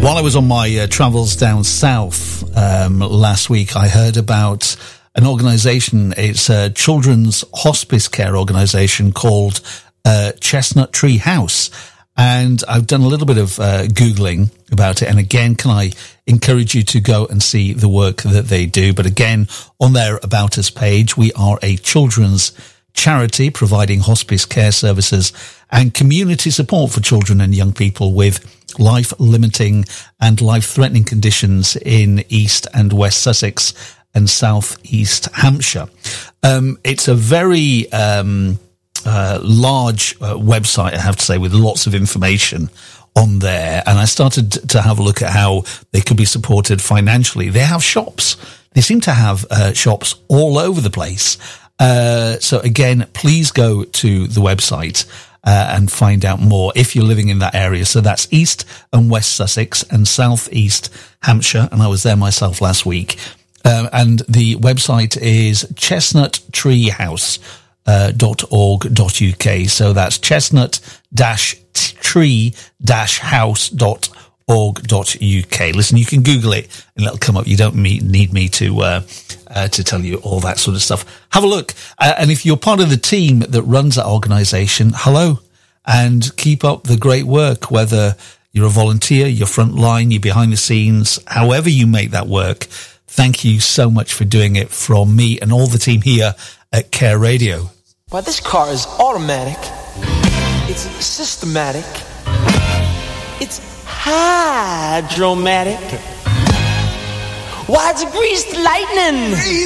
While I was on my travels down south last week, I heard about an organisation. It's a children's hospice care organisation called Chestnut Tree House. And I've done a little bit of Googling about it. And again, can I encourage you to go and see the work that they do? But again, on their About Us page, we are a children's charity providing hospice care services and community support for children and young people with life-limiting and life-threatening conditions in East and West Sussex and South East Hampshire. It's a very large website, I have to say, with lots of information on there. And I started to have a look at how they could be supported financially. They have shops. They seem to have shops all over the place. So again, please go to the website and find out more if you're living in that area. So that's East and West Sussex and South East Hampshire. And I was there myself last week. And the website is chestnuttreehouse.org.uk. So that's chestnut-tree-house.org.uk. Listen, you can Google it and it'll come up. You don't need me to tell you all that sort of stuff. Have a look. And if you're part of the team that runs that organisation, hello, and keep up the great work, whether you're a volunteer, you're front line, you're behind the scenes, however you make that work. Thank you so much for doing it from me and all the team here at Care Radio. Well, this car is automatic. It's systematic. It's hydromatic. Why, it's greased lightning.